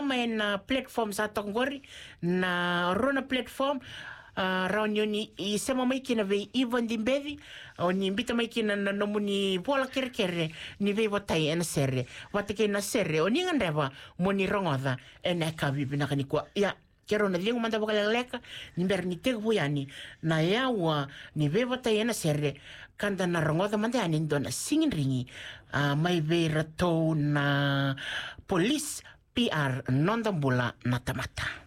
mai na platform sa tongori na rona platform raunioni I sema mai kina vei Ivan Dimbevi o ni mbita mai kina na nomuni pola kere ni vei watai ena sere watake na sere o ni ngandeva mo ni rongoda ena kavi binaka ni kwa ya kero na liengu manda bakala leka ni ber ni tegu yani na yawa ni vei watai ena sere kanda na rongoda manda ani ndona singin ringi mai vei rato na police PR nondambula na tamata